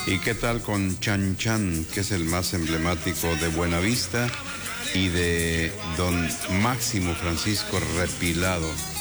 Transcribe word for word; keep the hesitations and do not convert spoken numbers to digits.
¿Y qué tal con Chan Chan, que es el más emblemático de Buenavista, y de don Máximo Francisco Repilado?